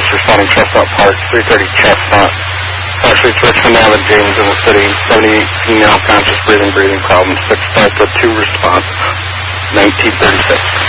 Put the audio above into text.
officer responding Chestnut Park, 330 Chestnut. Actually, it's Richmond Ave, James in the city. 78 female, conscious breathing problems. 6 5'2" response. 1936.